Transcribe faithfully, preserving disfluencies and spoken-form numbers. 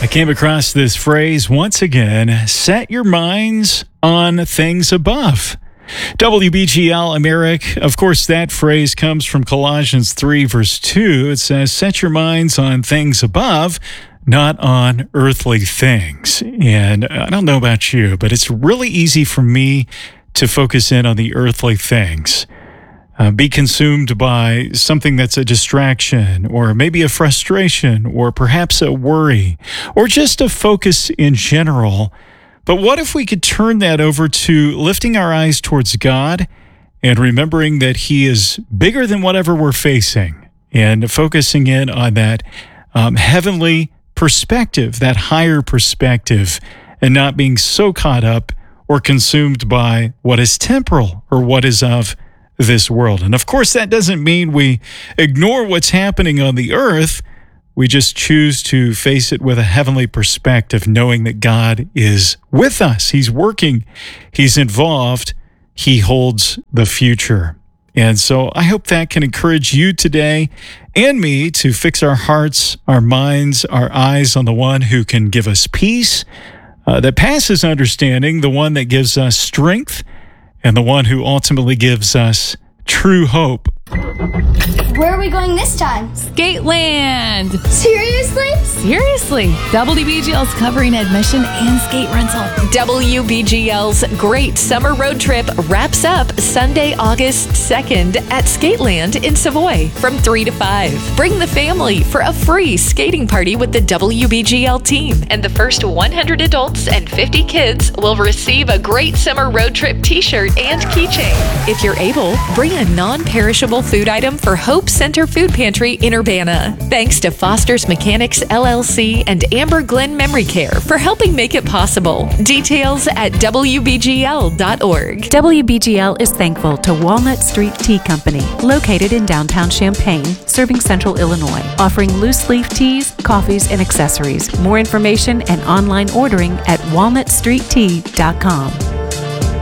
came across this phrase once again: set your minds on things above. W B G L, I'm Eric. Of course, that phrase comes from Colossians three, verse two. It says, set your minds on things above, not on earthly things. And I don't know about you, but it's really easy for me to focus in on the earthly things. Uh, be consumed by something that's a distraction, or maybe a frustration, or perhaps a worry, or just a focus in general. But what if we could turn that over to lifting our eyes towards God and remembering that He is bigger than whatever we're facing, and focusing in on that um, heavenly perspective, that higher perspective, and not being so caught up or consumed by what is temporal or what is of this world. And of course, that doesn't mean we ignore what's happening on the earth. We just choose to face it with a heavenly perspective, knowing that God is with us. He's working. He's involved. He holds the future. And so I hope that can encourage you today and me to fix our hearts, our minds, our eyes on the one who can give us peace uh, that passes understanding, the one that gives us strength, and the one who ultimately gives us true hope. Where are we going this time? Skateland! Seriously? Seriously. W B G L's covering admission and skate rental. W B G L's Great Summer Road Trip wraps up Sunday, August second at Skateland in Savoy from three to five. Bring the family for a free skating party with the W B G L team, and the first one hundred adults and fifty kids will receive a Great Summer Road Trip t-shirt and keychain. If you're able, bring a non-perishable food item for Hope Center Food Pantry in Urbana. Thanks to Foster's Mechanics L L C and Amber Glen Memory Care for helping make it possible. Details at W B G L dot org. W B G L is thankful to Walnut Street Tea Company, located in downtown Champaign, serving central Illinois, offering loose leaf teas, coffees, and accessories. More information and online ordering at walnut street tea dot com.